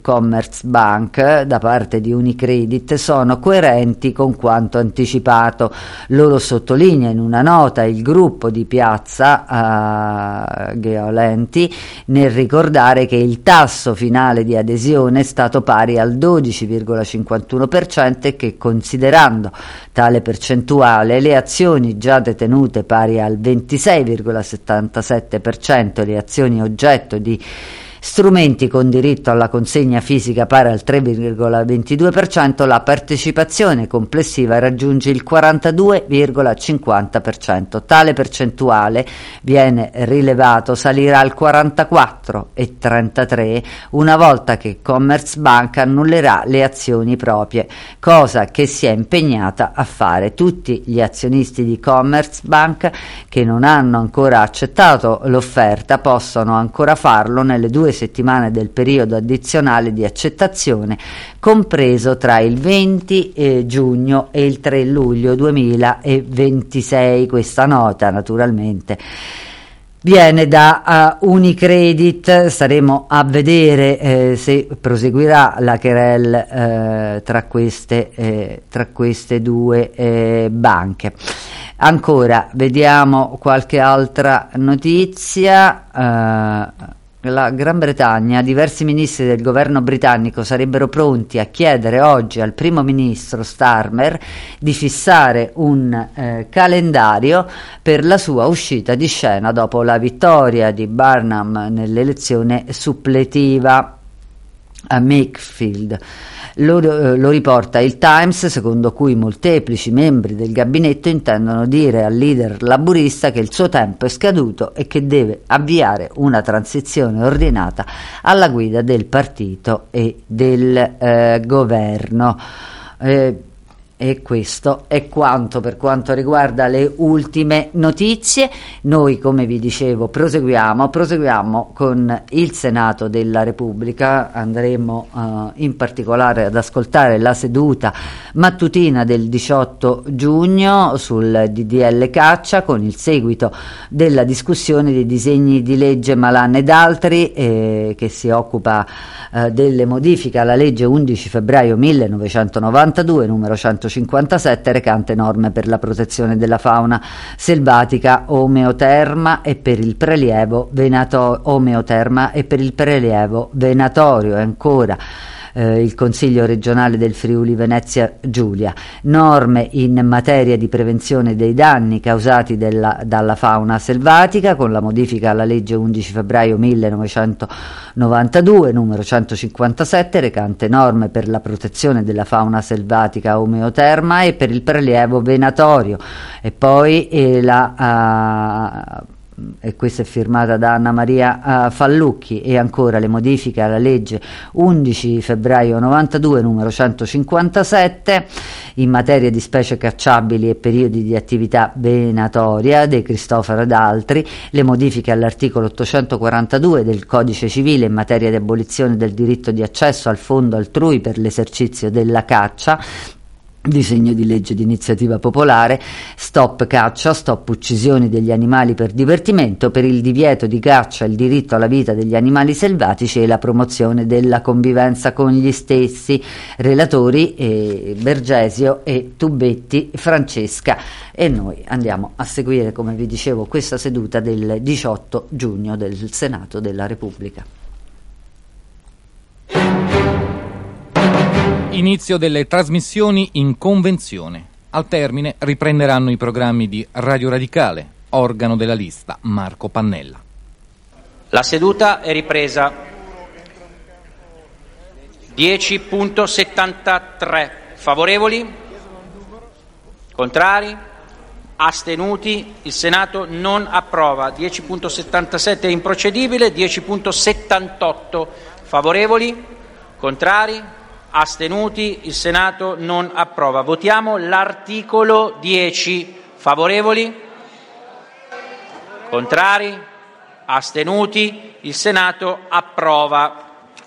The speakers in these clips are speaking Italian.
Commerzbank da parte di Unicredit sono coerenti con quanto anticipato. Loro sottolinea in una nota il gruppo di Piazza Geolenti nel ricordare che il tasso finale di adesione è stato pari al 12,51% e che, considerando tale percentuale, le azioni già detenute pari al 26,77% e le azioni oggetto di strumenti con diritto alla consegna fisica pari al 3,22%, la partecipazione complessiva raggiunge il 42,50%. Tale percentuale, viene rilevato, salirà al 44,33% una volta che Commerzbank annullerà le azioni proprie, cosa che si è impegnata a fare. Tutti gli azionisti di Commerzbank che non hanno ancora accettato l'offerta possono ancora farlo nelle 2 settimane del periodo addizionale di accettazione compreso tra il 20 giugno e il 3 luglio 2026. Questa nota naturalmente viene da Unicredit. Staremo a vedere se proseguirà la querelle tra queste due banche. Ancora vediamo qualche altra notizia. La Gran Bretagna, diversi ministri del governo britannico sarebbero pronti a chiedere oggi al primo ministro Starmer di fissare un calendario per la sua uscita di scena dopo la vittoria di Barnum nell'elezione suppletiva a Makefield. Lo riporta il Times, secondo cui molteplici membri del gabinetto intendono dire al leader laburista che il suo tempo è scaduto e che deve avviare una transizione ordinata alla guida del partito e del governo. E questo è quanto per quanto riguarda le ultime notizie. Noi, come vi dicevo, proseguiamo con il Senato della Repubblica. Andremo in particolare ad ascoltare la seduta mattutina del 18 giugno sul DDL Caccia, con il seguito della discussione dei disegni di legge Malan ed altri, che si occupa delle modifiche alla legge 11 febbraio 1992 numero 157, recante norme per la protezione della fauna selvatica, omeoterma e per il prelievo venatorio. E ancora il Consiglio regionale del Friuli Venezia Giulia, norme in materia di prevenzione dei danni causati dalla fauna selvatica, con la modifica alla legge 11 febbraio 1992 numero 157, recante norme per la protezione della fauna selvatica, omeoterma e per il prelievo venatorio. E poi e questa è firmata da Anna Maria Fallucchi. E ancora le modifiche alla legge 11 febbraio 92 numero 157 in materia di specie cacciabili e periodi di attività venatoria, De Cristofaro ed altri, le modifiche all'articolo 842 del Codice Civile in materia di abolizione del diritto di accesso al fondo altrui per l'esercizio della caccia, disegno di legge di iniziativa popolare, stop caccia, stop uccisioni degli animali per divertimento, per il divieto di caccia, il diritto alla vita degli animali selvatici e la promozione della convivenza con gli stessi. Relatori Bergesio e Tubetti Francesca. E noi andiamo a seguire, come vi dicevo, questa seduta del 18 giugno del Senato della Repubblica. Inizio delle trasmissioni in convenzione. Al termine riprenderanno i programmi di Radio Radicale, organo della lista Marco Pannella. La seduta è ripresa. 10.73 favorevoli, contrari, astenuti. Il Senato non approva. 10.77 è improcedibile. 10.78 favorevoli, contrari, astenuti. Il Senato non approva. Votiamo l'articolo 10. Favorevoli? Contrari? Astenuti? Il Senato approva.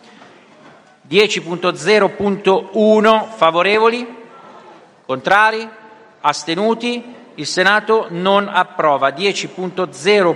10.0.1 favorevoli? Contrari? Astenuti? Il Senato non approva.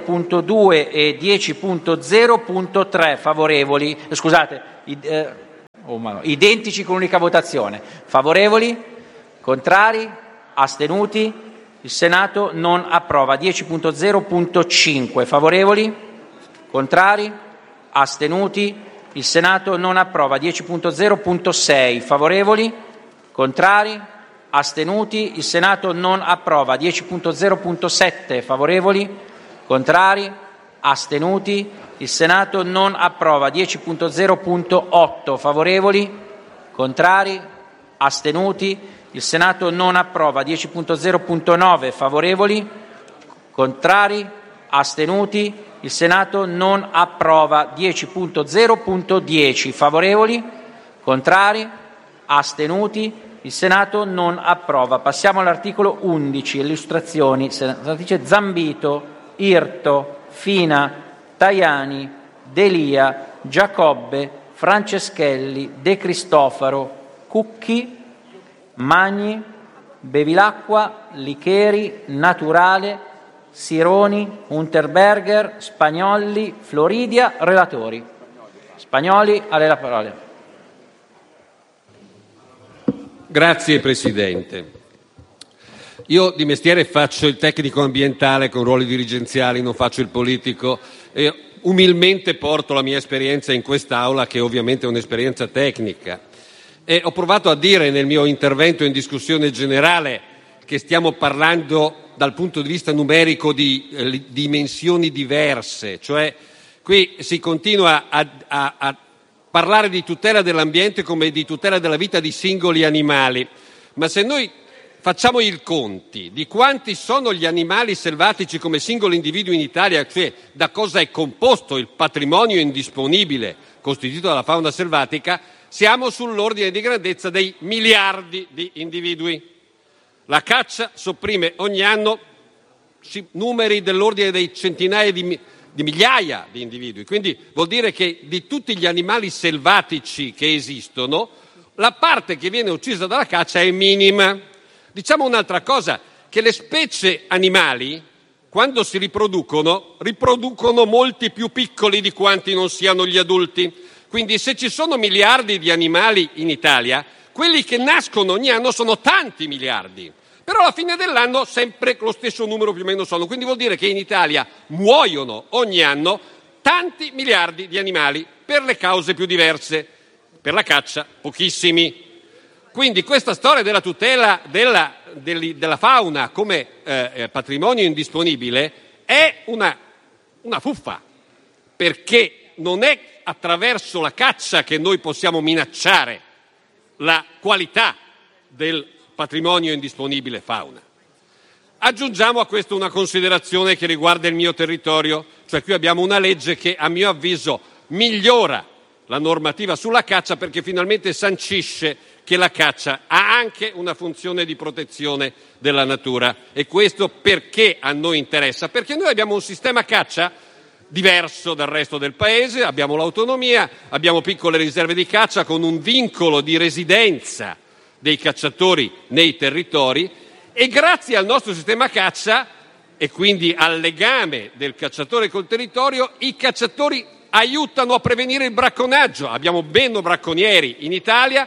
10.0.2 e 10.0.3 favorevoli. Scusate, identici con unica votazione. Favorevoli? Contrari? Astenuti? Il Senato non approva. 10.0.5. Favorevoli? Contrari? Astenuti? Il Senato non approva. 10.0.6. Favorevoli? Contrari? Astenuti? Il Senato non approva. 10.0.7. Favorevoli? Contrari? Astenuti? Il Senato non approva. 10.0.8. Favorevoli? Contrari? Astenuti? Il Senato non approva. 10.0.9. Favorevoli? Contrari? Astenuti? Il Senato non approva. 10.0.10. Favorevoli? Contrari? Astenuti? Il Senato non approva. Passiamo all'articolo 11. Illustrazioni. Senatrice Zambito, Irto, Fina, Tajani, D'Elia, Giacobbe, Franceschelli, De Cristofaro, Cucchi, Magni, Bevilacqua, Licheri, Naturale, Sironi, Unterberger, Spagnolli, Floridia. Relatori. Spagnoli, a lei la parola. Grazie Presidente. Io di mestiere faccio il tecnico ambientale con ruoli dirigenziali, non faccio il politico e umilmente porto la mia esperienza in quest'Aula, che ovviamente è un'esperienza tecnica. E ho provato a dire nel mio intervento in discussione generale che stiamo parlando dal punto di vista numerico di dimensioni diverse, cioè qui si continua a parlare di tutela dell'ambiente come di tutela della vita di singoli animali, ma se noi facciamo i conti di quanti sono gli animali selvatici come singoli individui in Italia, cioè da cosa è composto il patrimonio indisponibile costituito dalla fauna selvatica, siamo sull'ordine di grandezza dei miliardi di individui. La caccia sopprime ogni anno numeri dell'ordine dei centinaia di migliaia di individui, quindi vuol dire che di tutti gli animali selvatici che esistono, la parte che viene uccisa dalla caccia è minima. Diciamo un'altra cosa, che le specie animali, quando si riproducono molti più piccoli di quanti non siano gli adulti. Quindi se ci sono miliardi di animali in Italia, quelli che nascono ogni anno sono tanti miliardi. Però alla fine dell'anno sempre lo stesso numero più o meno sono. Quindi vuol dire che in Italia muoiono ogni anno tanti miliardi di animali per le cause più diverse. Per la caccia pochissimi. Quindi questa storia della tutela della fauna come patrimonio indisponibile è una fuffa, perché non è attraverso la caccia che noi possiamo minacciare la qualità del patrimonio indisponibile fauna. Aggiungiamo a questo una considerazione che riguarda il mio territorio, cioè qui abbiamo una legge che a mio avviso migliora la normativa sulla caccia perché finalmente sancisce che la caccia ha anche una funzione di protezione della natura. E questo perché a noi interessa? Perché noi abbiamo un sistema caccia diverso dal resto del paese, abbiamo l'autonomia, abbiamo piccole riserve di caccia con un vincolo di residenza dei cacciatori nei territori e grazie al nostro sistema caccia e quindi al legame del cacciatore col territorio, i cacciatori aiutano a prevenire il bracconaggio. Abbiamo meno bracconieri in Italia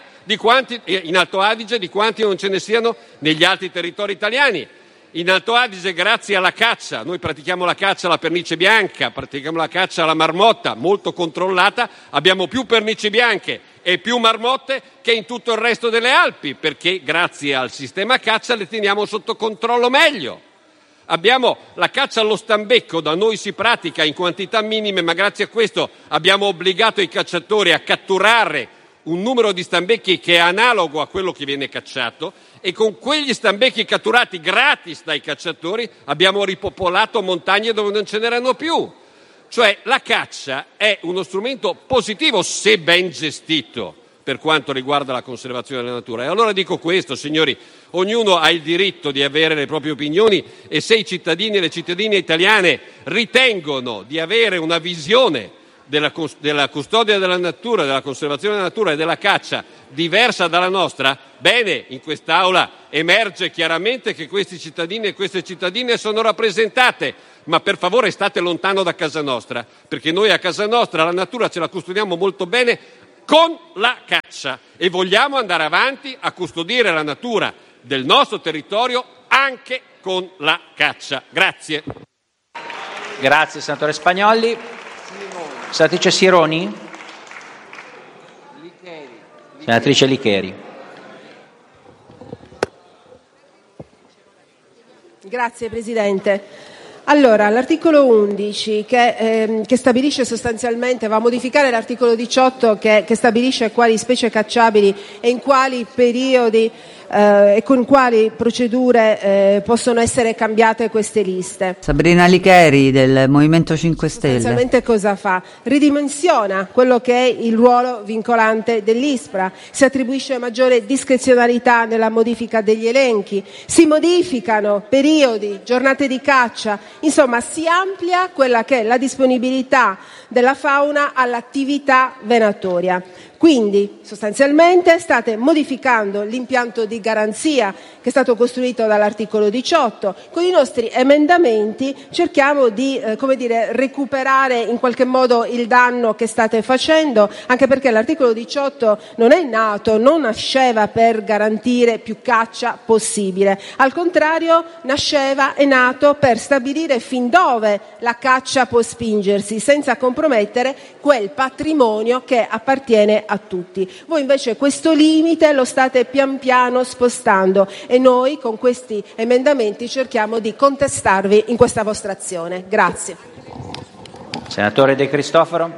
in Alto Adige di quanti non ce ne siano negli altri territori italiani. In Alto Adige, grazie alla caccia, noi pratichiamo la caccia alla pernice bianca, pratichiamo la caccia alla marmotta, molto controllata, abbiamo più pernici bianche e più marmotte che in tutto il resto delle Alpi, perché grazie al sistema caccia le teniamo sotto controllo meglio. Abbiamo la caccia allo stambecco, da noi si pratica in quantità minime, ma grazie a questo abbiamo obbligato i cacciatori a catturare un numero di stambecchi che è analogo a quello che viene cacciato e con quegli stambecchi catturati gratis dai cacciatori abbiamo ripopolato montagne dove non ce n'erano più. Cioè la caccia è uno strumento positivo se ben gestito per quanto riguarda la conservazione della natura. E allora dico questo, signori, ognuno ha il diritto di avere le proprie opinioni e se i cittadini e le cittadine italiane ritengono di avere una visione della custodia della natura, della conservazione della natura e della caccia diversa dalla nostra, bene, in quest'Aula emerge chiaramente che questi cittadini e queste cittadine sono rappresentate, ma per favore state lontano da casa nostra, perché noi a casa nostra la natura ce la custodiamo molto bene con la caccia e vogliamo andare avanti a custodire la natura del nostro territorio anche con la caccia. Grazie. Grazie, senatore Spagnolli. Senatrice Sironi? Senatrice Licheri. Grazie Presidente. Allora, l'articolo 11 che stabilisce sostanzialmente, va a modificare l'articolo 18 che stabilisce quali specie cacciabili e in quali periodi e con quali procedure possono essere cambiate queste liste. Sabrina Licheri del Movimento 5 Stelle. Sostanzialmente cosa fa? Ridimensiona quello che è il ruolo vincolante dell'ISPRA, si attribuisce maggiore discrezionalità nella modifica degli elenchi, si modificano periodi, giornate di caccia, insomma si amplia quella che è la disponibilità della fauna all'attività venatoria. Quindi sostanzialmente state modificando l'impianto di garanzia che è stato costruito dall'articolo 18. Con i nostri emendamenti cerchiamo di recuperare in qualche modo il danno che state facendo, anche perché l'articolo 18 non nasceva per garantire più caccia possibile. Al contrario, è nato per stabilire fin dove la caccia può spingersi senza compromettere quel patrimonio che appartiene a tutti. Voi invece questo limite lo state pian piano spostando e noi con questi emendamenti cerchiamo di contestarvi in questa vostra azione. Grazie. Senatore De Cristofaro?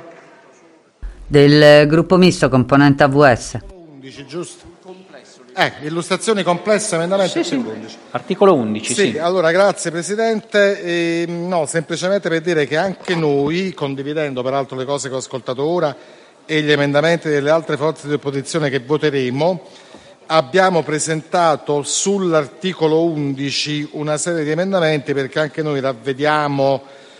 Del gruppo misto, componente AVS. 11, giusto? Illustrazione complessa, emendamento articolo 11. Articolo 11, sì. Allora, grazie Presidente. Semplicemente per dire che anche noi, condividendo peraltro le cose che ho ascoltato ora e gli emendamenti delle altre forze di opposizione che voteremo, abbiamo presentato sull'articolo 11 una serie di emendamenti perché anche noi ravvediamo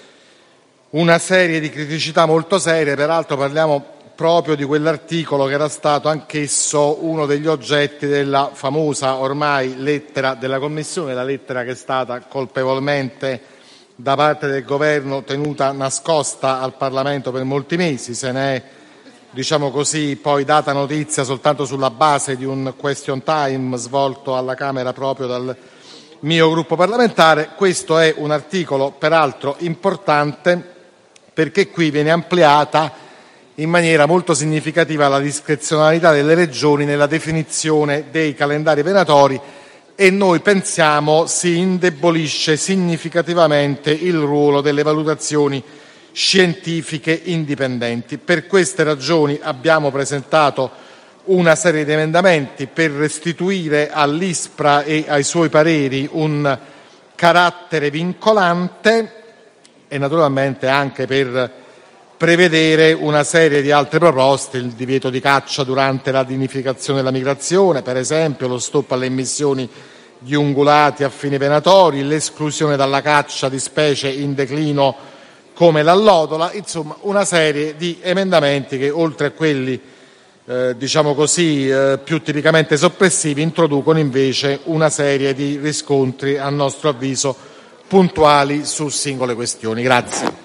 una serie di criticità molto serie. Peraltro parliamo proprio di quell'articolo che era stato anch'esso uno degli oggetti della famosa ormai lettera della Commissione, la lettera che è stata colpevolmente da parte del governo tenuta nascosta al Parlamento per molti mesi. Se ne è, poi data notizia soltanto sulla base di un question time svolto alla Camera proprio dal mio gruppo parlamentare. Questo è un articolo peraltro importante perché qui viene ampliata in maniera molto significativa la discrezionalità delle regioni nella definizione dei calendari venatori e noi pensiamo si indebolisce significativamente il ruolo delle valutazioni scientifiche indipendenti. Per queste ragioni abbiamo presentato una serie di emendamenti per restituire all'ISPRA e ai suoi pareri un carattere vincolante e naturalmente anche per prevedere una serie di altre proposte: il divieto di caccia durante la nidificazione e la migrazione, per esempio, lo stop alle immissioni di ungulati a fini venatori, l'esclusione dalla caccia di specie in declino come l'allodola. Insomma, una serie di emendamenti che, oltre a quelli più tipicamente soppressivi, introducono invece una serie di riscontri, a nostro avviso, puntuali su singole questioni. Grazie.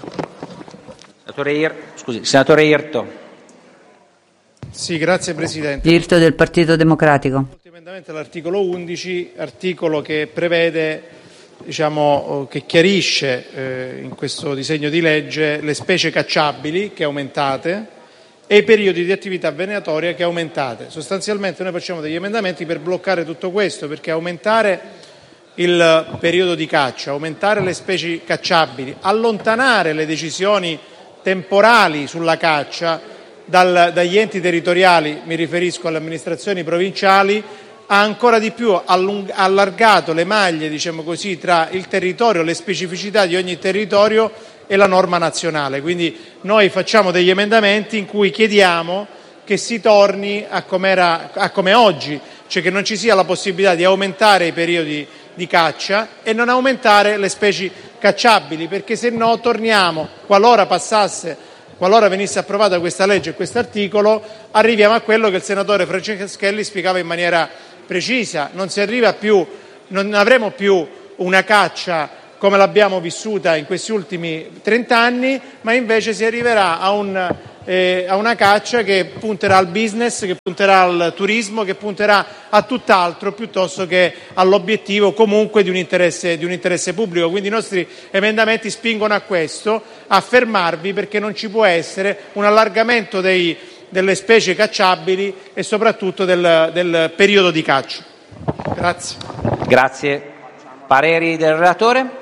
Senatore Irto. Sì, grazie Presidente. Irto del Partito Democratico. Ultimamente l'articolo 11, articolo che prevede, che chiarisce in questo disegno di legge le specie cacciabili che aumentate e i periodi di attività venatoria che aumentate. Sostanzialmente noi facciamo degli emendamenti per bloccare tutto questo, perché aumentare il periodo di caccia, aumentare le specie cacciabili, allontanare le decisioni temporali sulla caccia dagli enti territoriali, mi riferisco alle amministrazioni provinciali, ha ancora di più allargato le maglie, tra il territorio, le specificità di ogni territorio e la norma nazionale. Quindi noi facciamo degli emendamenti in cui chiediamo che si torni a come oggi, cioè che non ci sia la possibilità di aumentare i periodi di caccia e non aumentare le specie cacciabili, perché se no torniamo, qualora venisse approvata questa legge e questo articolo, arriviamo a quello che il senatore Franceschelli spiegava in maniera precisa: non avremo più una caccia come l'abbiamo vissuta in questi ultimi 30 anni, ma invece si arriverà a una caccia che punterà al business, che punterà al turismo, che punterà a tutt'altro piuttosto che all'obiettivo comunque di un interesse pubblico. Quindi i nostri emendamenti spingono a questo, a fermarvi, perché non ci può essere un allargamento delle specie cacciabili e soprattutto del periodo di caccia. Grazie. Grazie. Pareri del relatore?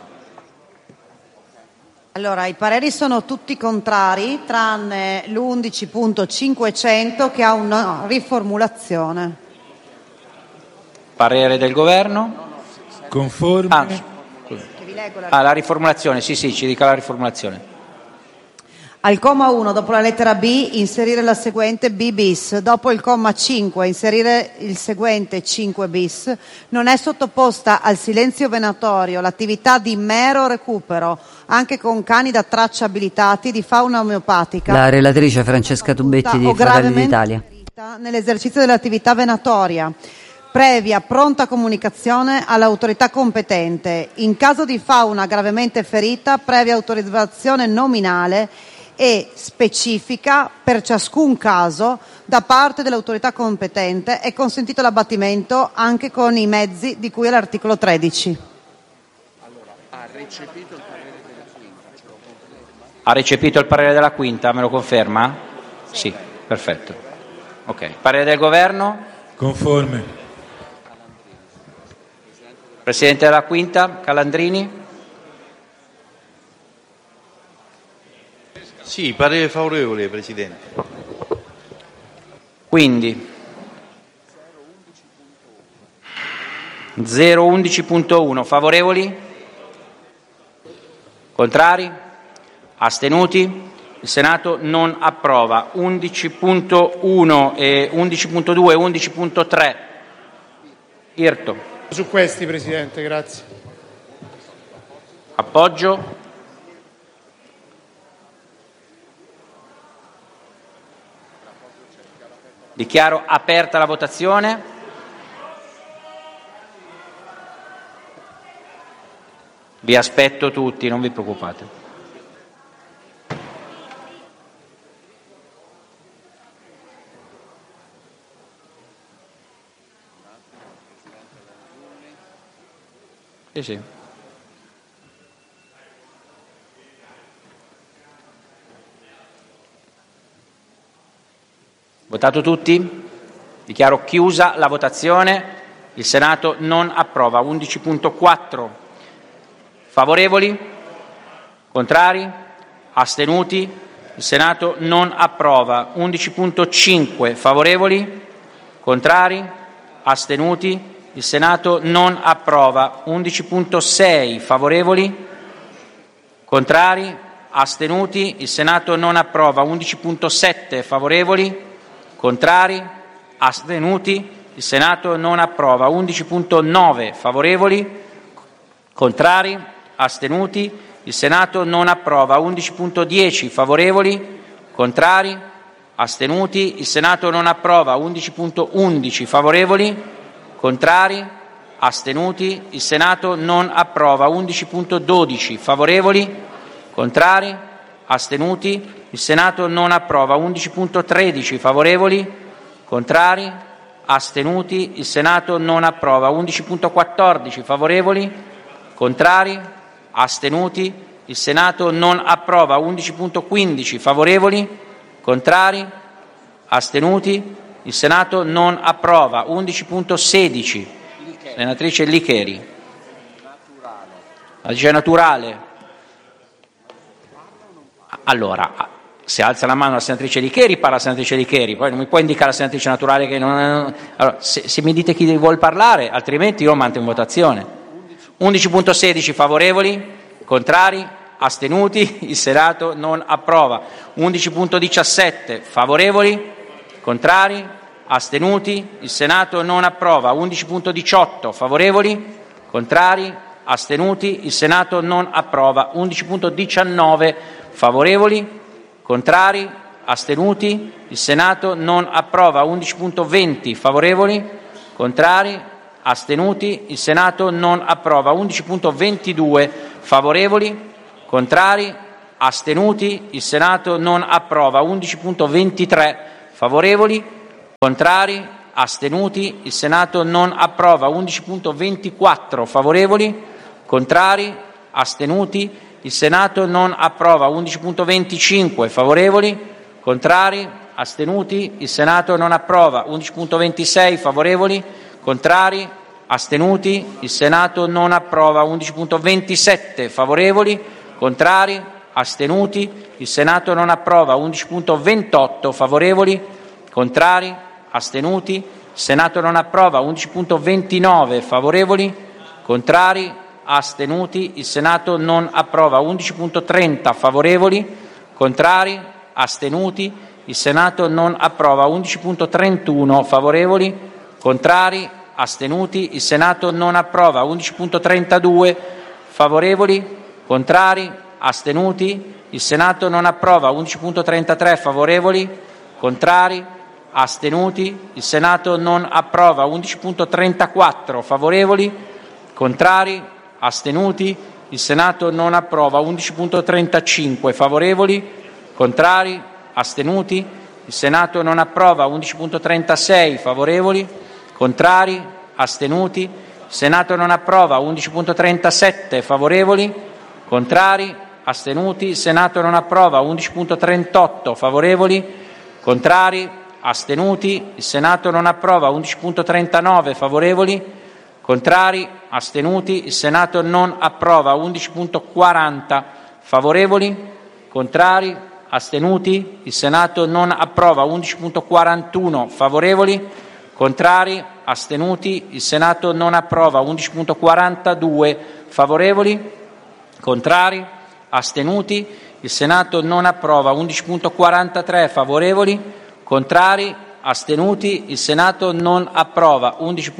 Allora, i pareri sono tutti contrari, tranne l'11.500 che ha una riformulazione. Parere del governo? Conforme. La riformulazione, sì, ci dica la riformulazione. Al comma 1, dopo la lettera B, inserire la seguente B bis. Dopo il comma 5, inserire il seguente 5 bis. Non è sottoposta al silenzio venatorio l'attività di mero recupero, anche con cani da traccia abilitati di fauna omeopatica. La relatrice Francesca Tubetti di Fratelli d'Italia. Nell'esercizio dell'attività venatoria, previa pronta comunicazione all'autorità competente. In caso di fauna gravemente ferita, previa autorizzazione nominale e specifica per ciascun caso da parte dell'autorità competente. È consentito l'abbattimento anche con i mezzi di cui all'articolo 13. Ha recepito il parere della quinta, me lo conferma? Sì, perfetto. Ok, parere del governo? Conforme. Presidente della quinta, Calandrini? Sì, parere favorevole, Presidente. Quindi 011.1 favorevoli? Contrari? Astenuti? Il Senato non approva. 11.1 e 11.2 e 11.3. Irto. Su questi, Presidente, grazie. Appoggio. Dichiaro aperta la votazione. Vi aspetto tutti, non vi preoccupate. Sì. Votato tutti? Dichiaro chiusa la votazione. Il Senato non approva. 11.4 favorevoli? Contrari? Astenuti? Il Senato non approva. 11.5 favorevoli? Contrari? Astenuti? Il Senato non approva. 11.6 favorevoli? Contrari? Astenuti? Il Senato non approva. 11.7 favorevoli? Contrari? Astenuti? Il Senato non approva. 11.9 favorevoli? Contrari? Astenuti? Il Senato non approva. 11.10 favorevoli? Contrari? Astenuti? Il Senato non approva. 11.11 favorevoli? Contrari? Astenuti? Il Senato non approva. 11.12 favorevoli? Contrari? Astenuti? Il Senato non approva. 11.13 favorevoli? Contrari? Astenuti? Il Senato non approva. 11.14 favorevoli? Contrari? Astenuti? Il Senato non approva. 11.15 favorevoli? Contrari? Astenuti? Il Senato non approva. 11.16. Senatrice Licheri. La legge naturale. Allora, se alza la mano la senatrice Licheri, parla la senatrice Licheri, poi non mi può indicare la senatrice naturale che non... Allora, se mi dite chi vuol parlare, altrimenti io lo mando in votazione. 11.16 favorevoli, contrari, astenuti, il Senato non approva. 11.17 favorevoli, contrari, astenuti, il Senato non approva. 11.18 favorevoli, contrari, astenuti, il Senato non approva. 11.19 favorevoli, contrari, astenuti, il Senato non approva. 11.20 favorevoli, contrari, astenuti, il Senato non approva. 11.22 favorevoli, contrari, astenuti, il Senato non approva. 11.23 favorevoli, contrari, astenuti, il Senato non approva. 11.24 favorevoli, contrari, astenuti, il Senato non approva. 11.25 favorevoli, contrari, astenuti, il Senato non approva. 11.26 favorevoli, contrari, astenuti, il Senato non approva. 11.27 favorevoli, contrari, astenuti, il Senato non approva. 11.28 favorevoli, contrari, astenuti, il Senato non approva. 11.29 favorevoli, contrari, astenuti, il Senato non approva. 11.30 favorevoli, contrari, astenuti, il Senato non approva. 11.31 favorevoli, contrari, astenuti, il Senato non approva. 11.32 favorevoli, contrari, astenuti, il Senato non approva. 11.33 favorevoli, contrari, astenuti, il Senato non approva. 11.34 favorevoli, contrari, astenuti, il Senato non approva. 11.35 favorevoli, contrari, astenuti, il Senato non approva. 11.36 favorevoli, contrari, astenuti, il Senato non approva. 11.37 favorevoli, contrari, astenuti, il Senato non approva. 11.38 favorevoli, contrari, astenuti, il Senato non approva. 11.39 favorevoli, contrari, astenuti, il Senato non approva. 11.40 favorevoli, contrari, astenuti, il Senato non approva. 11.41 favorevoli, contrari, astenuti, il Senato non approva. 11.42 favorevoli, contrari, astenuti, il Senato non approva. 11.43 favorevoli, contrari, astenuti, il Senato non approva.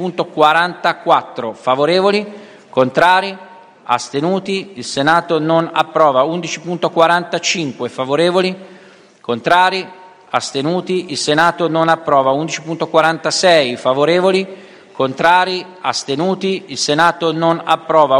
11.44 favorevoli, contrari, astenuti, il Senato non approva. 11.45 favorevoli, contrari, astenuti, il Senato non approva. 11.46 favorevoli, contrari, astenuti, il Senato non approva.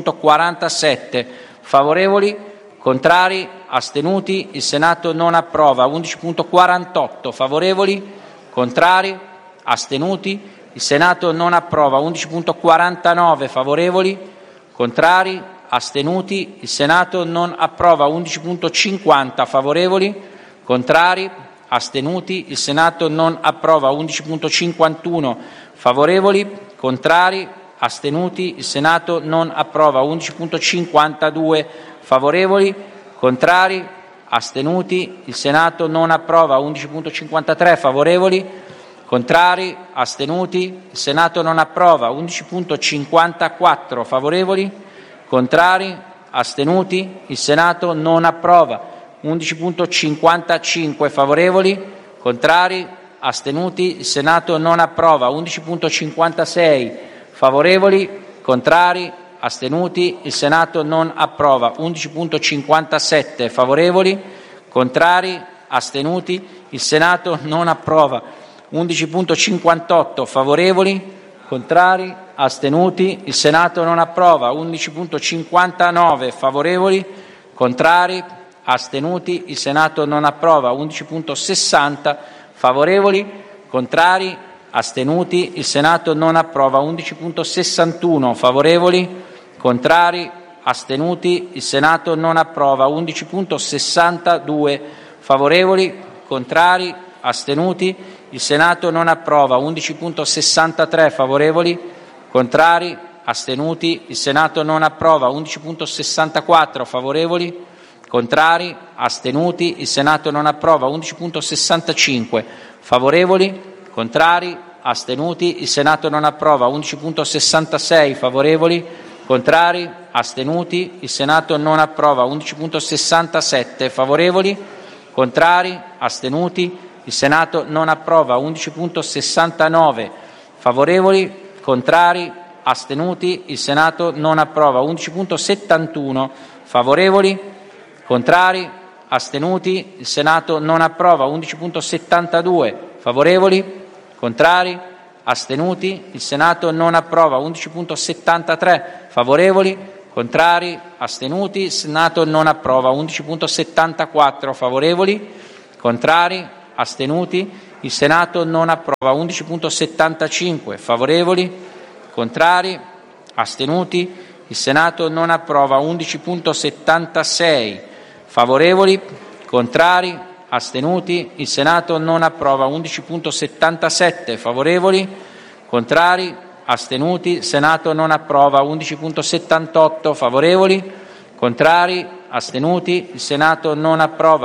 11.47 favorevoli, contrari, astenuti, il Senato non approva. 11.48 favorevoli, contrari, astenuti, il Senato non approva. 11.49 favorevoli, contrari, astenuti, il Senato non approva. 11.50 favorevoli, contrari, astenuti, il Senato non approva. 11.51 favorevoli, contrari, astenuti, il Senato non approva. 11.52 favorevoli, contrari, astenuti, il Senato non approva. 11.53 favorevoli, contrari, astenuti, il Senato non approva. 11.54 favorevoli, contrari, astenuti, il Senato non approva. 11.55 favorevoli, contrari, astenuti, il Senato non approva. 11.56 favorevoli, contrari, astenuti, il Senato non approva. 11.57 favorevoli, contrari, astenuti, il Senato non approva. 11.58 favorevoli, contrari, astenuti, il Senato non approva. 11.59 favorevoli, contrari, astenuti, il Senato non approva. 11.60 favorevoli, contrari, astenuti, il Senato non approva. 11.61 favorevoli, contrari, astenuti, il Senato non approva. 11.62 favorevoli, contrari, astenuti, il Senato non approva. 11.63 favorevoli, contrari, astenuti, il Senato non approva. 11.64 favorevoli, contrari, astenuti, il Senato non approva. 11.65 favorevoli, contrari, astenuti, il Senato non approva. 11.66 favorevoli, contrari, astenuti, il Senato non approva. 11.67 favorevoli, contrari, astenuti, il Senato non approva. 11.69 favorevoli, contrari, astenuti, il Senato non approva. 11.71 favorevoli, contrari, astenuti, il Senato non approva. 11.72 favorevoli, contrari, astenuti, il Senato non approva. 11.73 favorevoli, contrari, astenuti, il Senato non approva. 11.74 favorevoli, contrari, astenuti, il Senato non approva. 11.75 favorevoli, contrari, astenuti, il Senato non approva. 11.76 favorevoli, contrari, astenuti, il Senato non approva. 11.77 favorevoli, contrari, astenuti, il Senato non approva. 11.78 favorevoli, contrari, astenuti, il Senato non approva.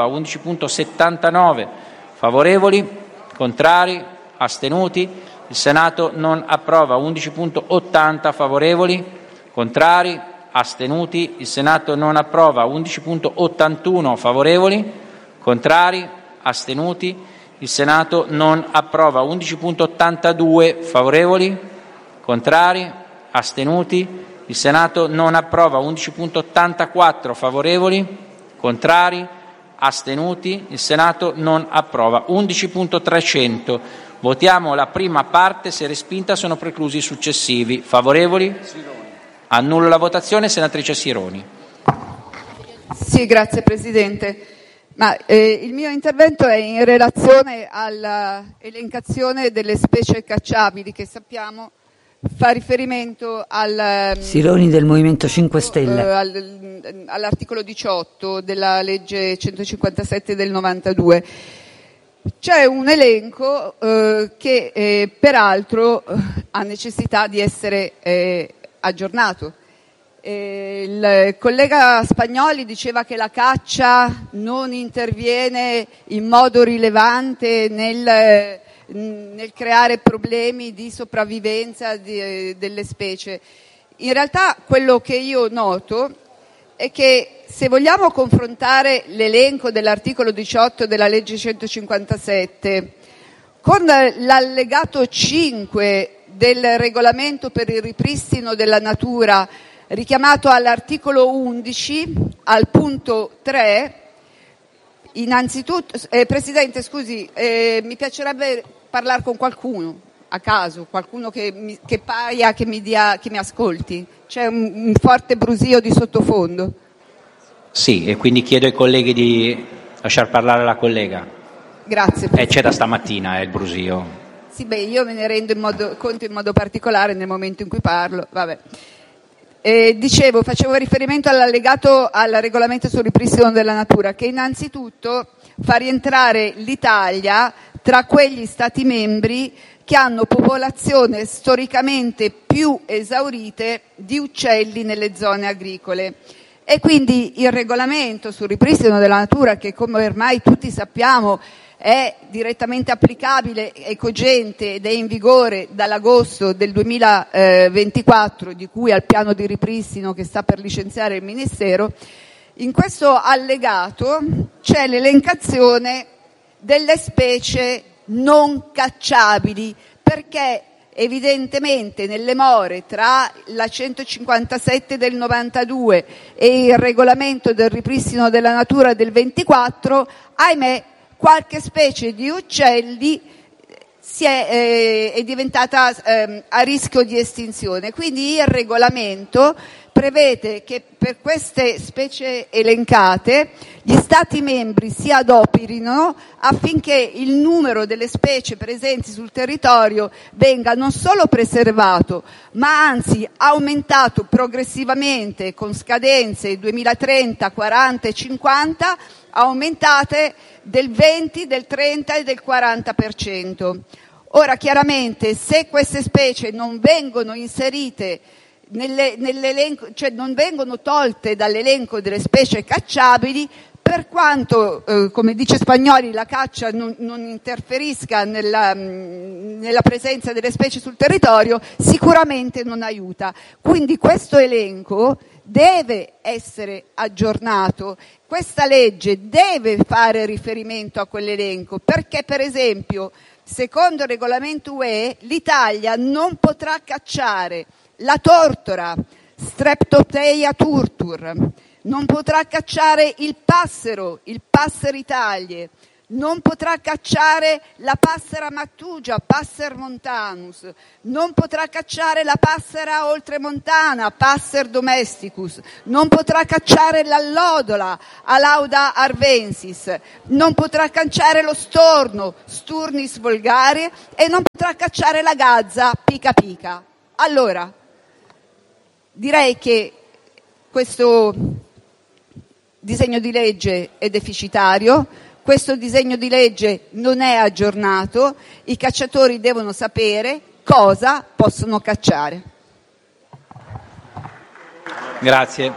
11.79 favorevoli, contrari, astenuti, il Senato non approva. 11.80 favorevoli, contrari, astenuti, il Senato non approva. 11.81 favorevoli, contrari, astenuti, il Senato non approva. 11.82 favorevoli, contrari, astenuti, il Senato non approva. 11.84 favorevoli, contrari, astenuti, il Senato non approva. 11.300 votiamo la prima parte, se respinta sono preclusi i successivi. Favorevoli? Annullo la votazione. Senatrice Sironi. Sì, grazie Presidente. Il mio intervento è in relazione all'elencazione delle specie cacciabili, che sappiamo fa riferimento al Sironi del Movimento 5 Stelle all'articolo 18 della legge 157 del 92. C'è un elenco che peraltro ha necessità di essere aggiornato. Il collega Spagnoli diceva che la caccia non interviene in modo rilevante nel creare problemi di sopravvivenza delle specie. In realtà quello che io noto è che se vogliamo confrontare l'elenco dell'articolo 18 della legge 157 con l'allegato 5 del regolamento per il ripristino della natura richiamato all'articolo 11 al punto 3, innanzitutto Presidente scusi, mi piacerebbe parlare con qualcuno a caso, qualcuno che paia che mi ascolti. C'è un forte brusio di sottofondo. Sì, e quindi chiedo ai colleghi di lasciar parlare la collega. Grazie. C'è da stamattina il brusio. Sì, io me ne rendo conto in modo particolare nel momento in cui parlo. Vabbè. Facevo riferimento all'allegato al regolamento sul ripristino della natura, che innanzitutto fa rientrare l'Italia tra quegli Stati membri che hanno popolazione storicamente più esaurite di uccelli nelle zone agricole. E quindi il regolamento sul ripristino della natura, che come ormai tutti sappiamo è direttamente applicabile, è cogente ed è in vigore dall'agosto del 2024, di cui al piano di ripristino che sta per licenziare il Ministero, in questo allegato c'è l'elencazione delle specie non cacciabili, perché evidentemente nelle more tra la 157 del 92 e il regolamento del ripristino della natura del 24, ahimè, qualche specie di uccelli è diventata a rischio di estinzione. Quindi il regolamento prevede che per queste specie elencate gli Stati membri si adoperino affinché il numero delle specie presenti sul territorio venga non solo preservato, ma anzi aumentato progressivamente con scadenze 2030, 40 e 50, aumentate del 20, del 30 e del 40%. Ora, chiaramente, se queste specie non vengono inserite nell'elenco, cioè non vengono tolte dall'elenco delle specie cacciabili, per quanto, come dice Spagnoli, la caccia non interferisca nella presenza delle specie sul territorio, sicuramente non aiuta. Quindi questo elenco deve essere aggiornato, questa legge deve fare riferimento a quell'elenco, perché per esempio, secondo il regolamento UE, l'Italia non potrà cacciare la tortora Streptotheia turtur, non potrà cacciare il passero Italie, non potrà cacciare la passera mattugia, Passer montanus, non potrà cacciare la passera oltremontana, Passer domesticus, non potrà cacciare l'allodola, Alauda arvensis, non potrà cacciare lo storno, Sturnis volgare, e non potrà cacciare la gazza, Pica pica. Allora, direi che questo disegno di legge è deficitario. Questo disegno di legge non è aggiornato, i cacciatori devono sapere cosa possono cacciare. Grazie.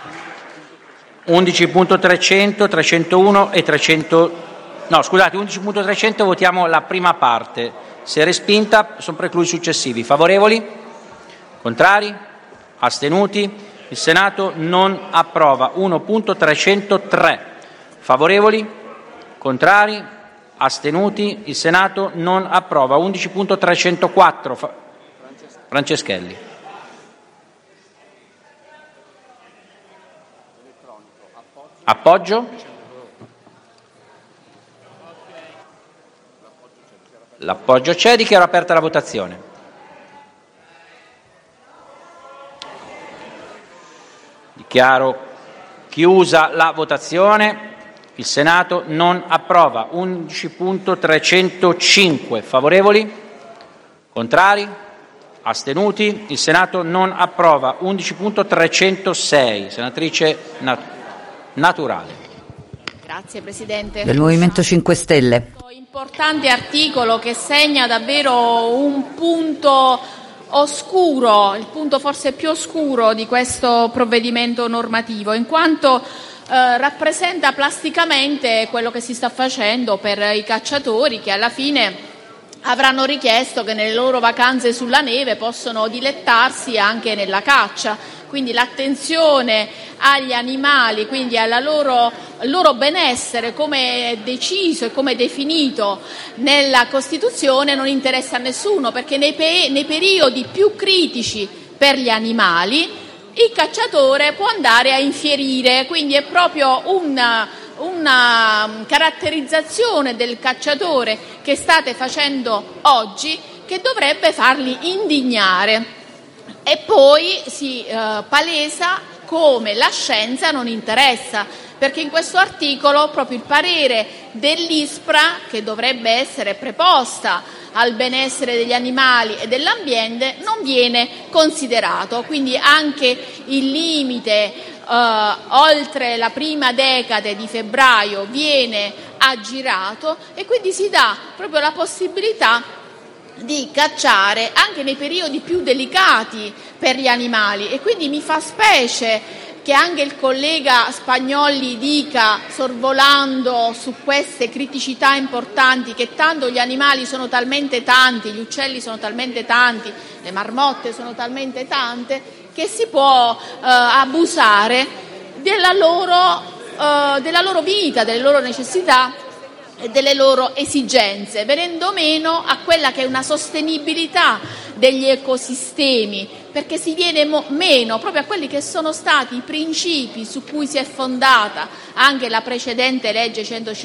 11.300, 301 e 300. No, scusate, 11.300 votiamo la prima parte. Se respinta sono preclusi successivi. Favorevoli? Contrari? Astenuti? Il Senato non approva. 1.303. Favorevoli? Contrari? Astenuti? Il Senato non approva. 11.304. Franceschelli. Appoggio? L'appoggio c'è, dichiaro aperta la votazione. Dichiaro chiusa la votazione. Il Senato non approva. 11.305. Favorevoli? Contrari? Astenuti? Il Senato non approva. 11.306. Senatrice Naturale. Grazie Presidente. Del Movimento 5 Stelle. Importante articolo che segna davvero un punto oscuro, il punto forse più oscuro di questo provvedimento normativo, in quanto rappresenta plasticamente quello che si sta facendo per i cacciatori, che alla fine avranno richiesto che nelle loro vacanze sulla neve possono dilettarsi anche nella caccia. Quindi l'attenzione agli animali, quindi al loro benessere, come è deciso e come è definito nella Costituzione, non interessa a nessuno, perché nei periodi più critici per gli animali il cacciatore può andare a infierire, quindi è proprio una caratterizzazione del cacciatore che state facendo oggi che dovrebbe farli indignare. E poi si palesa come la scienza non interessa, perché in questo articolo proprio il parere dell'ISPRA, che dovrebbe essere preposta al benessere degli animali e dell'ambiente, non viene considerato. Quindi anche il limite oltre la prima decade di febbraio viene aggirato e quindi si dà proprio la possibilità di cacciare anche nei periodi più delicati per gli animali. E quindi mi fa specie che anche il collega Spagnolli dica, sorvolando su queste criticità importanti, che tanto gli animali sono talmente tanti, gli uccelli sono talmente tanti, le marmotte sono talmente tante, che si può abusare della loro vita, delle loro necessità e delle loro esigenze, venendo meno a quella che è una sostenibilità degli ecosistemi, perché si viene meno proprio a quelli che sono stati i principi su cui si è fondata anche la precedente legge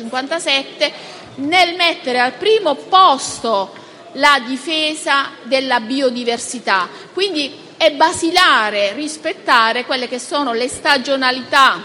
157, nel mettere al primo posto la difesa della biodiversità. Quindi è basilare rispettare quelle che sono le stagionalità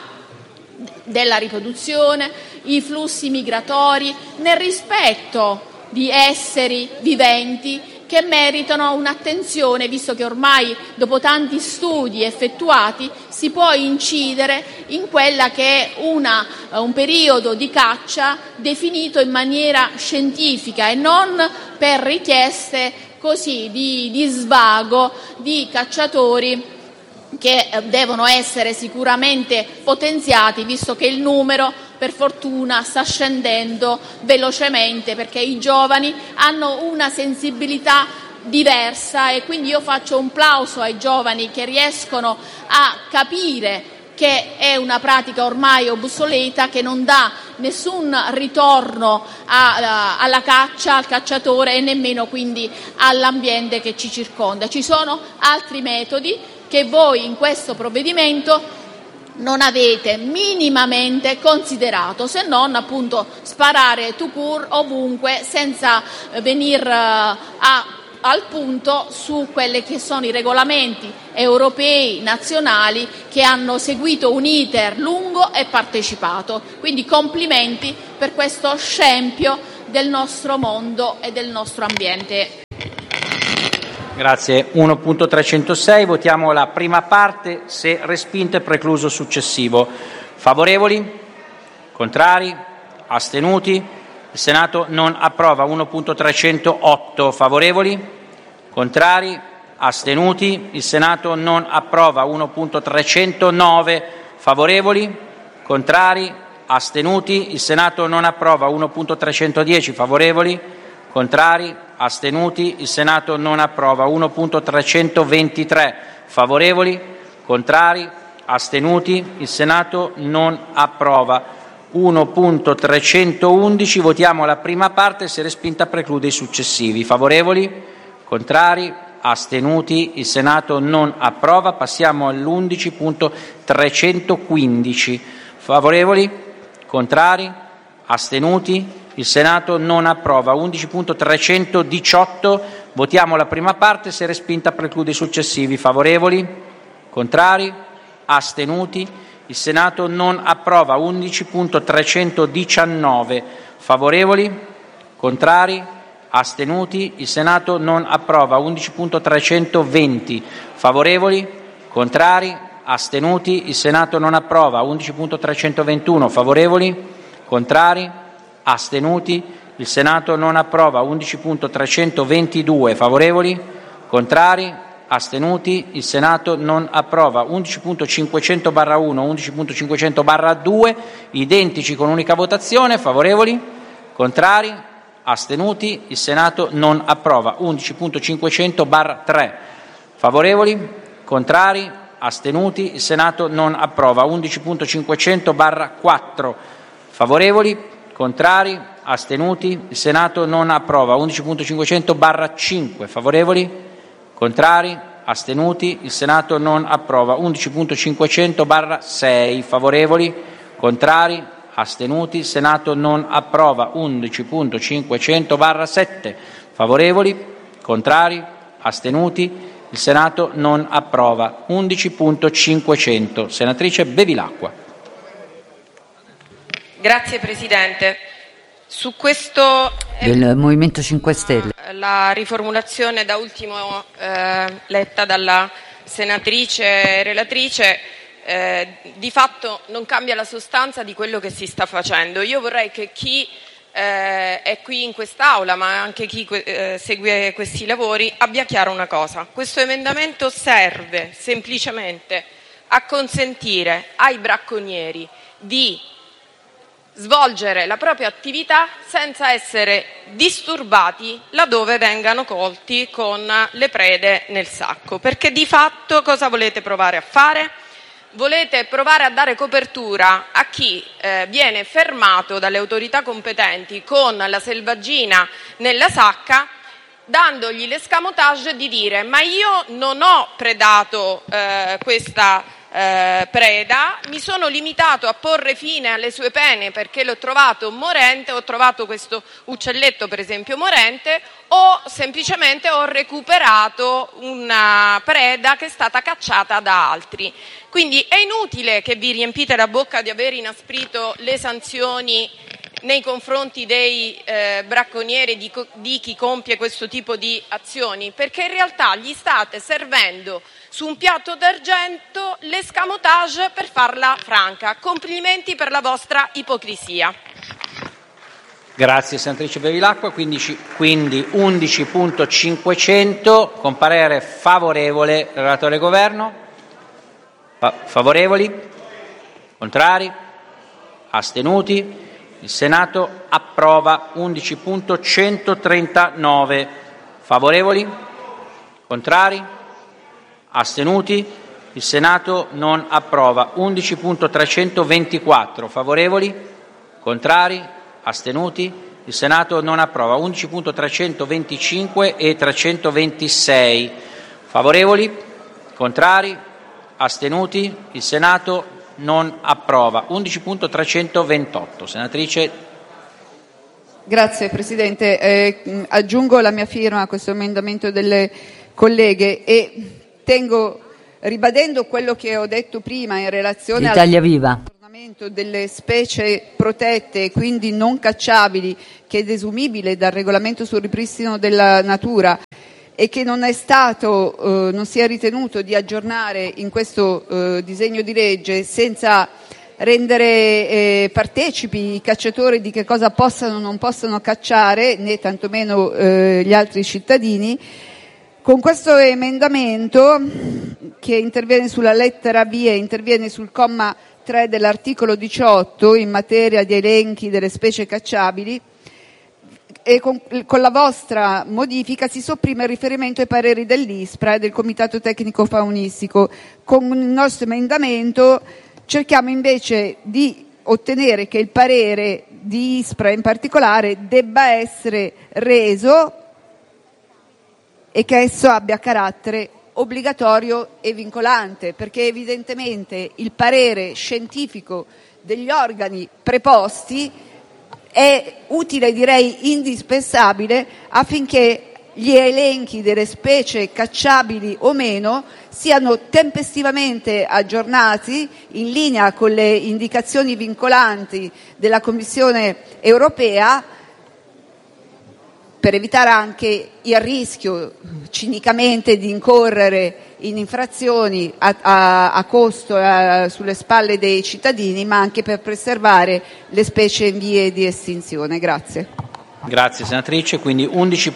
della riproduzione, i flussi migratori, nel rispetto di esseri viventi che meritano un'attenzione, visto che ormai dopo tanti studi effettuati si può incidere in quella che è un periodo di caccia definito in maniera scientifica e non per richieste così di svago di cacciatori che devono essere sicuramente potenziati, visto che il numero per fortuna sta scendendo velocemente, perché i giovani hanno una sensibilità diversa e quindi io faccio un plauso ai giovani che riescono a capire che è una pratica ormai obsoleta, che non dà nessun ritorno alla caccia, al cacciatore e nemmeno quindi all'ambiente che ci circonda. Ci sono altri metodi che voi in questo provvedimento non avete minimamente considerato, se non appunto sparare tout court ovunque senza venire al punto su quelli che sono i regolamenti europei, nazionali, che hanno seguito un iter lungo e partecipato. Quindi complimenti per questo scempio del nostro mondo e del nostro ambiente. Grazie. 1.306, votiamo la prima parte, se respinto è precluso successivo. Favorevoli? Contrari? Astenuti? Il Senato non approva. 1.308, favorevoli? Contrari? Astenuti? Il Senato non approva. 1.309, favorevoli? Contrari? Astenuti? Il Senato non approva. 1.310, favorevoli? Contrari? Astenuti? Il Senato non approva. 1.323, favorevoli? Contrari? Astenuti? Il Senato non approva. 1.311, votiamo la prima parte, se respinta preclude i successivi. Favorevoli? Contrari? Astenuti? Il Senato non approva. Passiamo all'11.315. Favorevoli? Contrari? Astenuti? Il Senato non approva. 11.318, votiamo la prima parte, se respinta preclude i successivi. Favorevoli? Contrari? Astenuti? Il Senato non approva. 11.319, favorevoli? Contrari? Astenuti? Il Senato non approva. 11.320, favorevoli? Contrari? Astenuti? Il Senato non approva. 11.321, favorevoli? Contrari? Astenuti? Il Senato non approva. 11.322, favorevoli? Contrari? Astenuti? Il Senato non approva. 11.500/1, 11.500/2, identici con unica votazione. Favorevoli? Contrari? Astenuti? Il Senato non approva. 11.500/3, favorevoli? Contrari? Astenuti? Il Senato non approva. 11.500/4, favorevoli? Contrari? Astenuti? Il Senato non approva. 11.500/5, favorevoli? Contrari? Astenuti? Il Senato non approva. 11.500/6, favorevoli? Contrari? Astenuti? Il Senato non approva. 11.500/7, favorevoli? Contrari? Astenuti? Il Senato non approva. 11.500. Senatrice Bevilacqua. Grazie Presidente. Su questo del Movimento 5 Stelle. La riformulazione da ultimo letta dalla senatrice relatrice di fatto non cambia la sostanza di quello che si sta facendo. Io vorrei che chi è qui in quest'Aula, ma anche chi segue questi lavori, abbia chiaro una cosa. Questo emendamento serve semplicemente a consentire ai bracconieri di svolgere la propria attività senza essere disturbati laddove vengano colti con le prede nel sacco. Perché di fatto cosa volete provare a fare? Volete provare a dare copertura a chi viene fermato dalle autorità competenti con la selvaggina nella sacca, dandogli l'escamotage di dire: ma io non ho predato questa preda, mi sono limitato a porre fine alle sue pene perché l'ho trovato morente, ho trovato questo uccelletto per esempio morente, o semplicemente ho recuperato una preda che è stata cacciata da altri. Quindi è inutile che vi riempite la bocca di aver inasprito le sanzioni nei confronti dei bracconieri, di chi compie questo tipo di azioni, perché in realtà gli state servendo su un piatto d'argento l'escamotage per farla franca. Complimenti per la vostra ipocrisia. Grazie senatrice Bevilacqua. Quindi 11.500 con parere favorevole. Relatore Governo? Favorevoli? Contrari? Astenuti? Il Senato approva. 11.139. Favorevoli? Contrari? Astenuti? Il Senato non approva. 11.324. Favorevoli? Contrari? Astenuti? Il Senato non approva. 11.325 e 326. Favorevoli? Contrari? Astenuti? Il Senato non approva. 11.328, senatrice. Grazie Presidente, aggiungo la mia firma a questo emendamento delle colleghe e tengo, ribadendo quello che ho detto prima in relazione Italia Viva delle specie protette e quindi non cacciabili, che è desumibile dal regolamento sul ripristino della natura e che non si è ritenuto di aggiornare in questo disegno di legge senza rendere partecipi i cacciatori di che cosa possano o non possano cacciare, né tantomeno gli altri cittadini. Con questo emendamento, che interviene sulla lettera B e interviene sul comma 3 dell'articolo 18 in materia di elenchi delle specie cacciabili, e con la vostra modifica si sopprime il riferimento ai pareri dell'ISPRA e del Comitato Tecnico Faunistico. Con il nostro emendamento cerchiamo invece di ottenere che il parere di ISPRA in particolare debba essere reso e che esso abbia carattere obbligatorio e vincolante, perché evidentemente il parere scientifico degli organi preposti è utile, direi indispensabile, affinché gli elenchi delle specie cacciabili o meno siano tempestivamente aggiornati in linea con le indicazioni vincolanti della Commissione europea, per evitare anche il rischio cinicamente di incorrere in infrazioni a costo sulle spalle dei cittadini, ma anche per preservare le specie in vie di estinzione. Grazie. Grazie senatrice. Quindi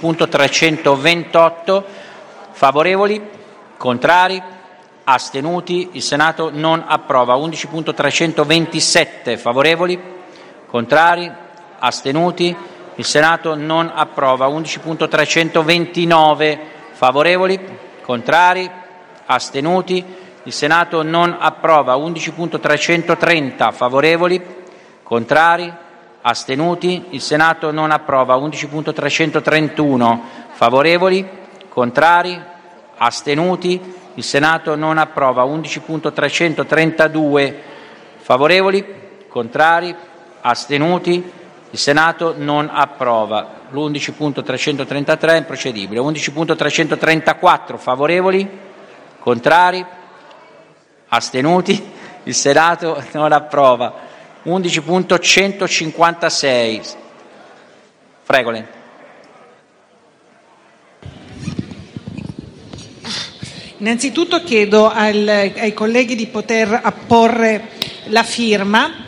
11.328 favorevoli, contrari, astenuti. Il Senato non approva. 11.327 favorevoli, contrari, astenuti. Il Senato non approva. 11.329 favorevoli, contrari, astenuti. Il Senato non approva. 11.330 favorevoli, contrari, astenuti. Il Senato non approva. 11.331 favorevoli, contrari, astenuti. Il Senato non approva. 11.332 favorevoli, contrari, astenuti. Il Senato non approva. L'11.333 è improcedibile. 11.334 favorevoli, contrari, astenuti. Il Senato non approva. 11.156. Fregolent. Innanzitutto chiedo ai colleghi di poter apporre la firma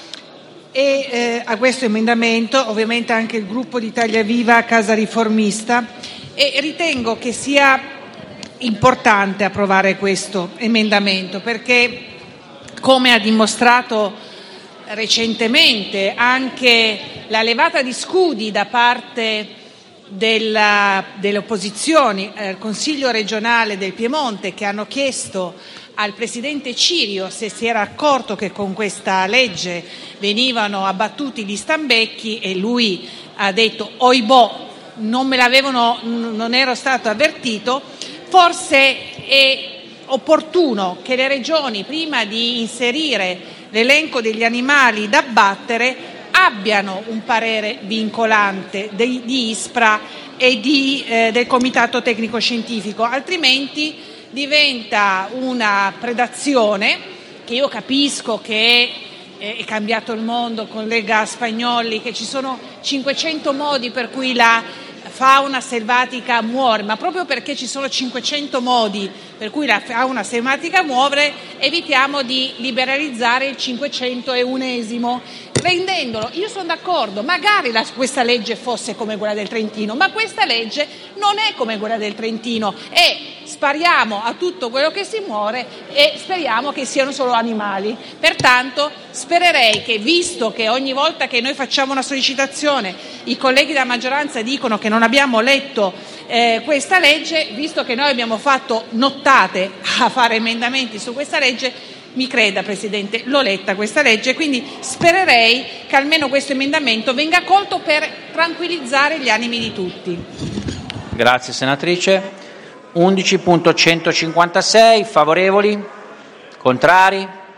e a questo emendamento, ovviamente anche il gruppo di Italia Viva Casa Riformista, e ritengo che sia importante approvare questo emendamento perché, come ha dimostrato recentemente anche la levata di scudi da parte delle opposizioni al Consiglio regionale del Piemonte, che hanno chiesto al presidente Cirio se si era accorto che con questa legge venivano abbattuti gli stambecchi, e lui ha detto oibò, non ero stato avvertito. Forse è opportuno che le regioni, prima di inserire l'elenco degli animali da abbattere, abbiano un parere vincolante di ISPRA e del Comitato Tecnico Scientifico, altrimenti diventa una predazione, che io capisco che è cambiato il mondo, collega Spagnoli, che ci sono 500 modi per cui la fauna selvatica muore, ma proprio perché ci sono 500 modi per cui la fauna selvatica muore, evitiamo di liberalizzare il 501esimo, rendendolo, io sono d'accordo, magari questa legge fosse come quella del Trentino, ma questa legge non è come quella del Trentino, e spariamo a tutto quello che si muore e speriamo che siano solo animali. Pertanto spererei che, visto che ogni volta che noi facciamo una sollecitazione i colleghi della maggioranza dicono che non abbiamo letto questa legge, visto che noi abbiamo fatto nottate a fare emendamenti su questa legge, mi creda Presidente, l'ho letta questa legge, quindi spererei che almeno questo emendamento venga accolto per tranquillizzare gli animi di tutti. Grazie senatrice. 11.156 favorevoli, contrari,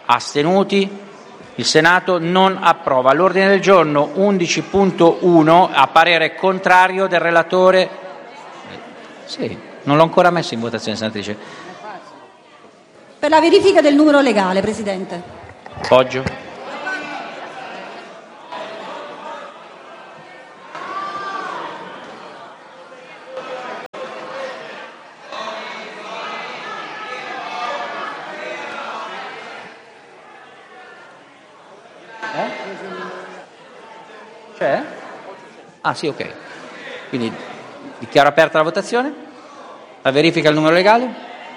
Astenuti? Il Senato non approva. L'ordine del giorno 11.1 a parere contrario del relatore. Sì, non l'ho ancora messo in votazione, senatrice. Per la verifica del numero legale, Presidente. Poggio. C'è? Ah sì, ok. Quindi dichiaro aperta la votazione. La verifica del numero legale.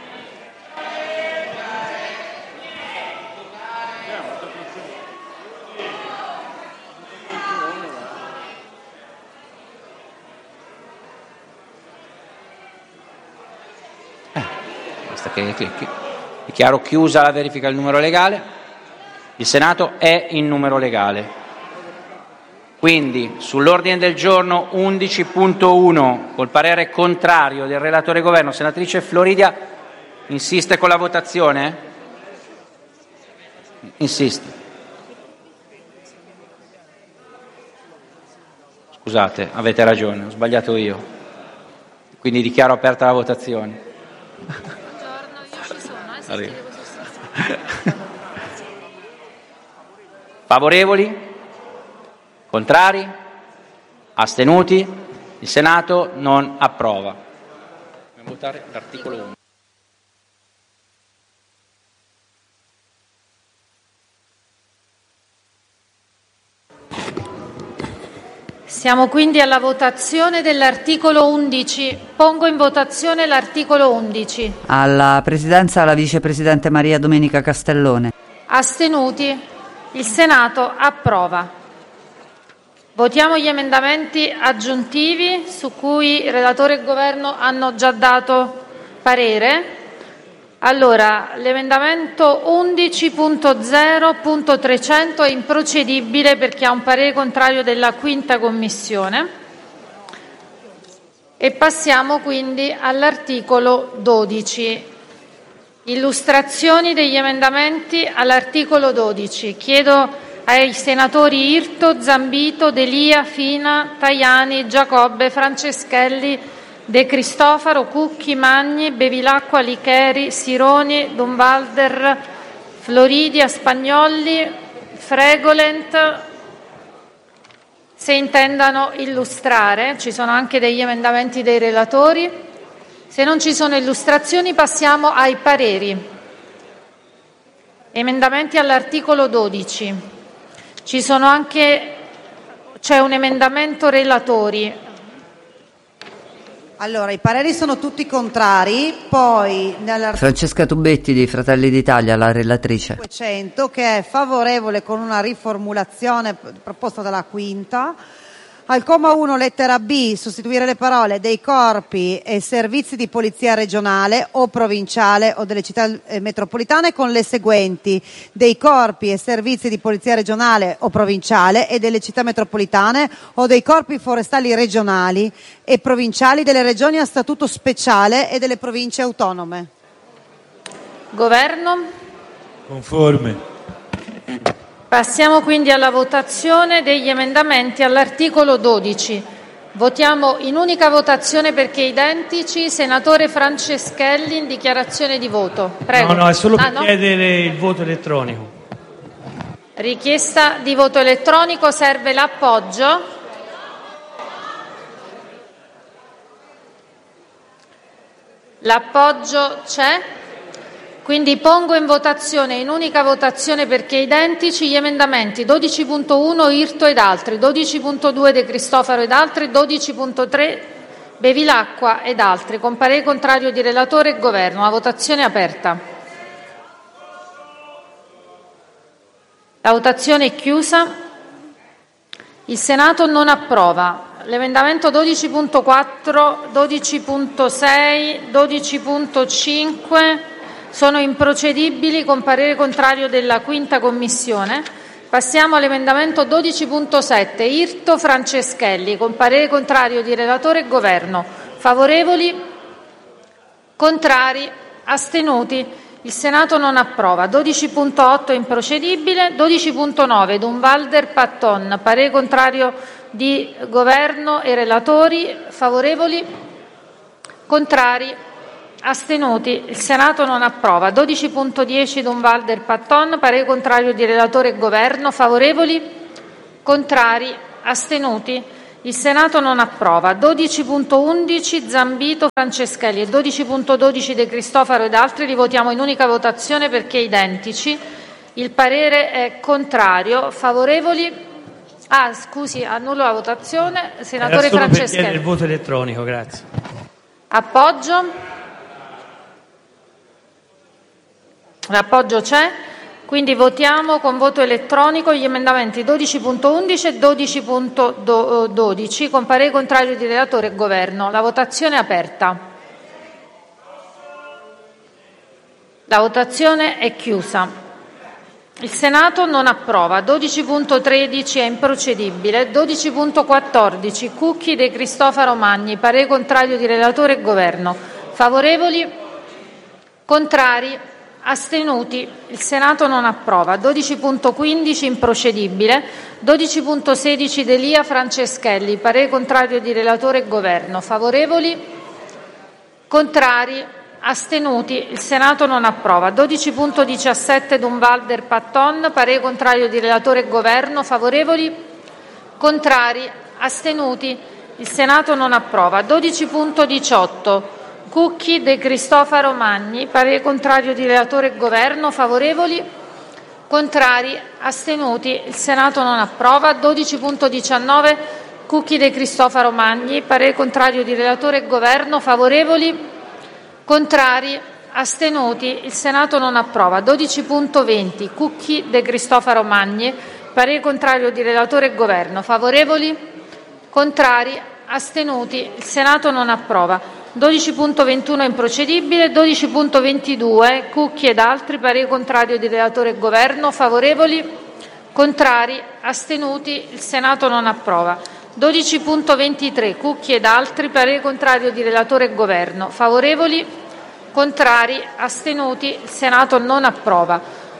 Basta che clicchi. Dichiaro chiusa la verifica del numero legale. Il Senato è in numero legale. Quindi sull'ordine del giorno 11.1 col parere contrario del relatore Governo, senatrice Floridia insiste con la votazione? Insiste. Scusate, avete ragione, ho sbagliato io. Quindi dichiaro aperta la votazione. Favorevoli? Contrari? Astenuti? Il Senato non approva. Dobbiamo votare l'articolo 1. Siamo quindi alla votazione dell'articolo 11. Pongo in votazione l'articolo 11. Alla Presidenza la Vicepresidente Maria Domenica Castellone. Astenuti? Il Senato approva. Votiamo gli emendamenti aggiuntivi su cui il relatore e il Governo hanno già dato parere. Allora, l'emendamento 11.0.300 è improcedibile perché ha un parere contrario della 5ª Commissione. E passiamo quindi all'articolo 12. Illustrazioni degli emendamenti all'articolo 12. Chiedo ai senatori Irto, Zambito, Delia, Fina, Tajani, Giacobbe, Franceschelli, De Cristofaro, Cucchi, Magni, Bevilacqua, Licheri, Sironi, Durnwalder, Floridia, Spagnolli, Fregolent, se intendano illustrare. Ci sono anche degli emendamenti dei relatori. Se non ci sono illustrazioni passiamo ai pareri. Emendamenti all'articolo 12. C'è un emendamento relatori. Allora, i pareri sono tutti contrari, poi Francesca Tubetti di Fratelli d'Italia, la relatrice. 500 che è favorevole con una riformulazione proposta dalla 5ª. Al comma 1 lettera B sostituire le parole dei corpi e servizi di polizia regionale o provinciale o delle città metropolitane con le seguenti: dei corpi e servizi di polizia regionale o provinciale e delle città metropolitane o dei corpi forestali regionali e provinciali delle regioni a statuto speciale e delle province autonome. Governo? Conforme. Passiamo quindi alla votazione degli emendamenti all'articolo 12. Votiamo in unica votazione perché identici. Senatore Franceschelli, in dichiarazione di voto. Prego. No, è solo per chiedere il voto elettronico. Richiesta di voto elettronico, serve l'appoggio. L'appoggio c'è. Quindi pongo in votazione, in unica votazione perché identici, gli emendamenti 12.1 Irto ed altri, 12.2 De Cristofaro ed altri, 12.3 Bevilacqua ed altri, con parere contrario di relatore e Governo. La votazione è aperta. La votazione è chiusa. Il Senato non approva. L'emendamento 12.4, 12.6, 12.5 sono improcedibili con parere contrario della 5ª Commissione. Passiamo all'emendamento 12.7 Irto Franceschelli con parere contrario di relatore e Governo. Favorevoli? Contrari? Astenuti? Il Senato non approva. 12.8 improcedibile. 12.9 Durnwalder Patton. Parere contrario di Governo e relatori. Favorevoli? Contrari? Astenuti? Il Senato non approva. 12.10 Durnwalder Patton. Parere contrario di relatore e Governo. Favorevoli? Contrari? Astenuti? Il Senato non approva. 12.11 Zambito Franceschelli e 12.12 De Cristofaro ed altri li votiamo in unica votazione perché identici. Il parere è contrario. Favorevoli? Scusi, annullo la votazione. Senatore Era solo per chiedere Franceschelli. il voto elettronico, grazie. Appoggio? L'appoggio c'è. Quindi votiamo con voto elettronico gli emendamenti 12.11 e 12.12 con parere contrario di relatore e Governo. La votazione è aperta. La votazione è chiusa. Il Senato non approva. 12.13 è improcedibile. 12.14 Cucchi De Cristofaro Magni. Parere contrario di relatore e Governo. Favorevoli? Contrari? Astenuti? Il Senato non approva. 12.15 improcedibile. 12.16 Delia Franceschelli. Parere contrario di relatore e Governo. Favorevoli? Contrari? Astenuti? Il Senato non approva. 12.17 Durnwalder Patton. Parere contrario di relatore e Governo. Favorevoli? Contrari? Astenuti? Il Senato non approva. 12.18 Cucchi De Cristofaro Magni. Parere contrario di relatore e Governo. Favorevoli? Contrari? Astenuti? Il Senato non approva. 12.19 Cucchi De Cristofaro Magni. Parere contrario di relatore e Governo. Favorevoli? Contrari? Astenuti? Il Senato non approva. 12.20 Cucchi De Cristofaro Magni. Parere contrario di relatore e Governo. Favorevoli? Contrari? Astenuti? Il Senato non approva. 12.21 improcedibile. 12.22 Cucchi ed altri. Parere contrario di relatore e Governo. Favorevoli? Contrari? Astenuti? Il Senato non approva. 12.23 Cucchi ed altri. Parere contrario di relatore e Governo. Favorevoli? Contrari? Astenuti? Il Senato non approva.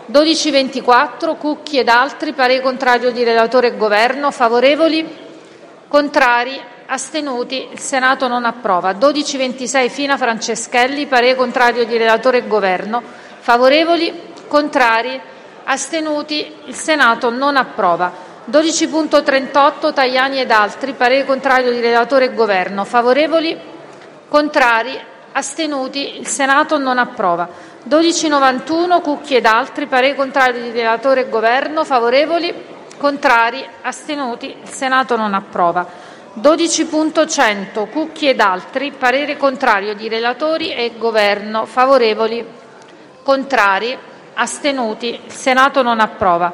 12.24 Cucchi ed altri. Parere contrario di relatore e Governo. Favorevoli? Contrari? Astenuti? Il Senato non approva. 12.26 Fina Franceschelli. Parere contrario di relatore e Governo. Favorevoli? Contrari? Astenuti? Il Senato non approva. 12.38 Tajani ed altri. Parere contrario di relatore e Governo. Favorevoli? Contrari? Astenuti? Il Senato non approva. 12.91 Cucchi ed altri. Parere contrario di relatore e Governo. Favorevoli? Contrari? Astenuti? Il Senato non approva. 12.100 Cucchi ed altri. Parere contrario di relatori e Governo. Favorevoli? Contrari? Astenuti? Il Senato non approva.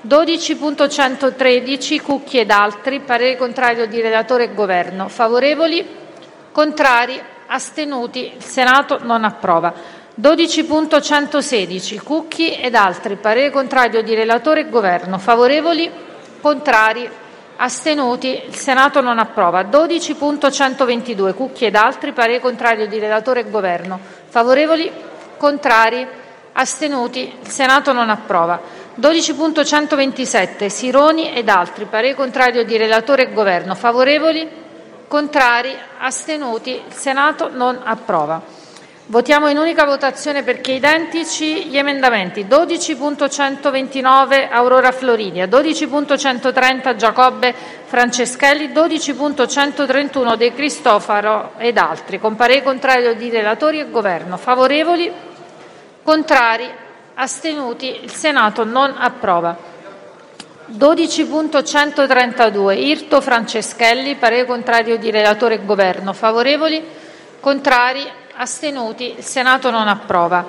12.113 Cucchi ed altri. Parere contrario di relatore e Governo. Favorevoli? Contrari? Astenuti? Il Senato non approva. 12.116 Cucchi ed altri. Parere contrario di relatore e Governo. Favorevoli? Contrari? Astenuti? Il Senato non approva. 12.122 Cucchi ed altri. Parere contrario di relatore e Governo. Favorevoli? Contrari? Astenuti? Il Senato non approva. 12.127 Sironi ed altri. Parere contrario di relatore e Governo. Favorevoli? Contrari? Astenuti? Il Senato non approva. Votiamo in unica votazione perché identici gli emendamenti 12.129 Aurora Floridia, 12.130 Giacobbe Franceschelli, 12.131 De Cristofaro ed altri, con parere contrario di relatori e Governo. Favorevoli? Contrari? Astenuti? Il Senato non approva. 12.132 Irto Franceschelli, parere contrario di relatore e Governo. Favorevoli? Contrari? Astenuti? Il Senato non approva.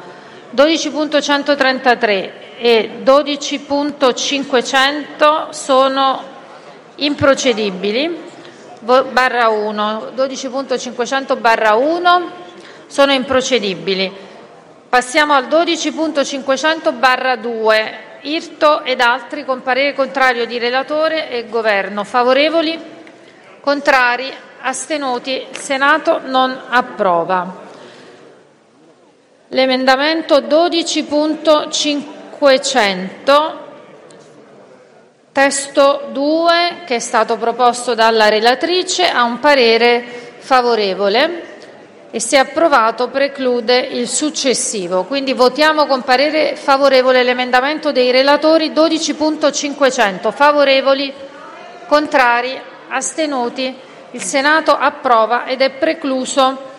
12.133 e 12.500 sono improcedibili. Barra 1. 12.500 barra 1 sono improcedibili. Passiamo al 12.500 barra 2. Irto ed altri con parere contrario di relatore e Governo. Favorevoli? Contrari? Astenuti? Il Senato non approva. L'emendamento 12.500 testo 2, che è stato proposto dalla relatrice, ha un parere favorevole e, se approvato, preclude il successivo. Quindi votiamo con parere favorevole l'emendamento dei relatori 12.500. Favorevoli? Contrari? Astenuti? Il Senato approva ed è precluso